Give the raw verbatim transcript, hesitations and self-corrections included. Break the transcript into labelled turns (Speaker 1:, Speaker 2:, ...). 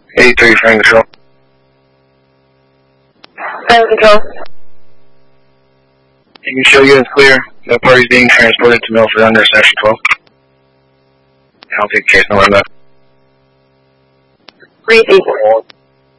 Speaker 1: eighty-three, Frank Control.
Speaker 2: Frank Control.
Speaker 1: You can show units clear. No parties being transported to Milford under Section twelve. I'll take case number nine.
Speaker 2: Repeat.